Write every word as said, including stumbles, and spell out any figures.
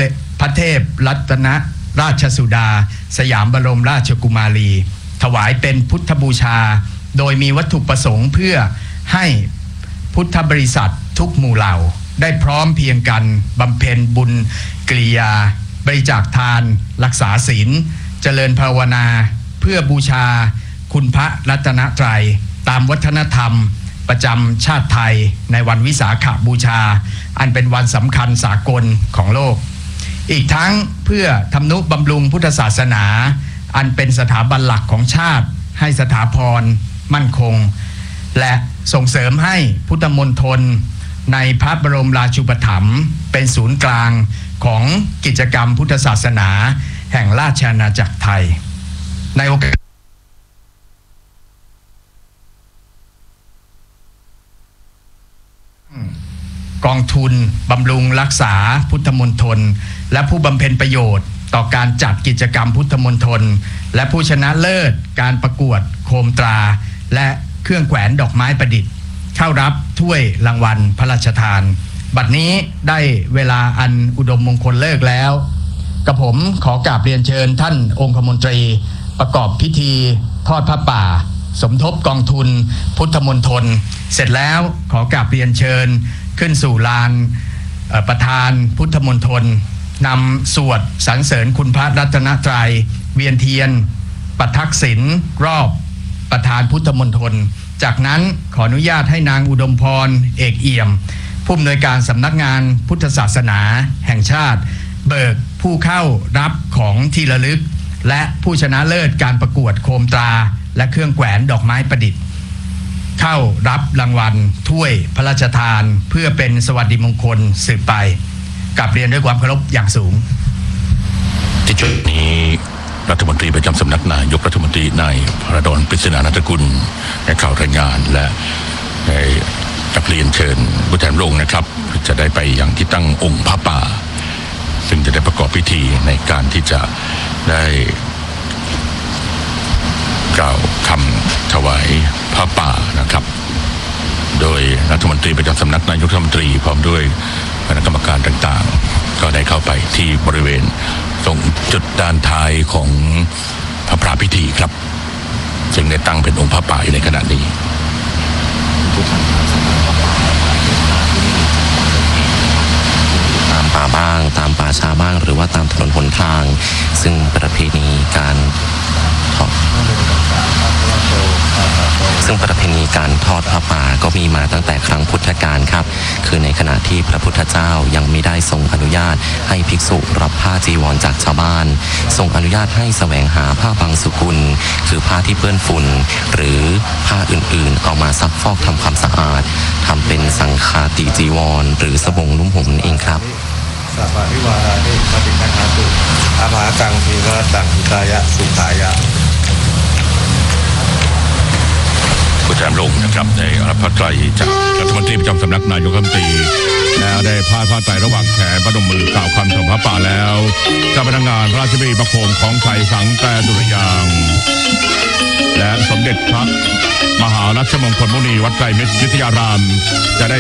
ด็จพระเทพรัตนราชสุดาสยามบรมราชกุมารีถวายเป็นพุทธบูชาโดยมีวัตถุประสงค์เพื่อให้พุทธบริษัททุกหมู่เหล่าได้พร้อมเพรียงกันบำเพ็ญบุญกิริยาบริจาคทานรักษาศีลเจริญภาวนาเพื่อบูชาคุณพระรัตนตรัยตามวัฒนธรรมประจำชาติไทยในวันวิสาขบูชาอันเป็นวันสำคัญสากลของโลกอีกทั้งเพื่อทำนุบำรุงพุทธศาสนาอันเป็นสถาบันหลักของชาติให้สถาพรมั่นคงและส่งเสริมให้พุทธมณฑลในพระบรมราชูปถัมภ์เป็นศูนย์กลางของกิจกรรมพุทธศาสนาแห่งราชอาณาจักรไทยในโอกาสกองทุนบำรุงรักษาพุทธมณฑลและผู้บำเพ็ญประโยชน์ต่อการจัดกิจกรรมพุทธมณฑลและผู้ชนะเลิศการประกวดโคมตราและเครื่องแขวนดอกไม้ประดิษฐ์เข้ารับถ้วยรางวัลพระราชทานบัดนี้ได้เวลาอันอุดมมงคลเลิกแล้วกับผมขอกราบเรียนเชิญท่านองคมนตรีประกอบพิธีทอดผ้าป่าสมทบกองทุนพุทธมณฑลเสร็จแล้วขอกราบเรียนเชิญขึ้นสู่ลานประธานพุทธมณฑลนำสวดสรรเสริญคุณพระรัตนตรัยเวียนเทียนประทักษิณรอบประธานพุทธมณฑลจากนั้นขออนุญาตให้นางอุดมพรเอกเอี่ยมผู้อำนวยการสำนักงานพุทธศาสนาแห่งชาติเบิกผู้เข้ารับของที่ระลึกและผู้ชนะเลิศการประกวดโคมตราและเครื่องแขวนดอกไม้ประดิษฐ์เข้ารับรางวัลถ้วยพระราชทานเพื่อเป็นสวัสดิมงคลสืบไปกราบเรียนด้วยความเคารพอย่างสูงที่จุดนี้รัฐมนตรีประจำสำนักนายกรัฐมนตรีนายพระดอนปริศนานันทกุลให้ข่าวรายงานและได้กราบเรียนเชิญผู้แทนลงนะครับจะได้ไปอย่างที่ตั้งองค์พระป่าซึ่งจะได้ประกอบพิธีในการที่จะได้กล่าวคำถวายพระป่านะครับโดยรัฐมนตรีประจำสำนักนายกรัฐมนตรีพร้อมด้วยคณะกรรมการต่างๆก็ได้เข้าไปที่บริเวณตรงจุดด้านท้ายของพระพระพิธีครับซึ่งได้ตั้งเป็นองค์พระป่าอยู่ในขณะนี้ตามป่าบ้างตามป่าช้าบ้างหรือว่าตามถนนหนทางซึ่งประเพณีการซึ่งประเพณีการทอดผ้าป่าก็มีมาตั้งแต่ครั้งพุทธกาลครับคือในขณะที่พระพุทธเจ้ายังไม่ได้ทรงอนุญาตให้ภิกษุรับผ้าจีวรจากชาวบ้านทรงอนุญาตให้แสวงหาผ้าบางสุกุลคือผ้าที่เปื้อนฝุ่นหรือผ้าอื่นๆเอามาซักฟอกทำความสะอาดทำเป็นสังฆาติจีวรหรือสบงนุ่มห่มนั่นเองครับสัพพะวิวารานิปฏิคันหาตุอาภาตังทีวะตังหิตายะสุขายะผู้แทนลงนะครับได้รับพระไตรจากรัฐมนตรีประจำสำนักนายกรัฐมนตรีแล้วได้พาดผ้าไตรระหว่างแขนประนมมือกล่าวคำถวายพระป่าแล้วเจ้าพนักงานพระราชพิธีประโคมของไทยสังแต่ดุริยางค์และสมเด็จพระมหารัชมงคลมุนีวัดไตรมิตรวิทยารามจะได้